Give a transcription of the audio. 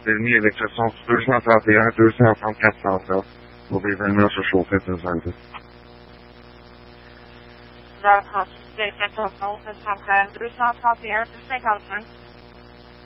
permis avec essence 231, 234 400. Vous pouvez venir se chauffer de Zante. Là, quand tu fais 231, 255.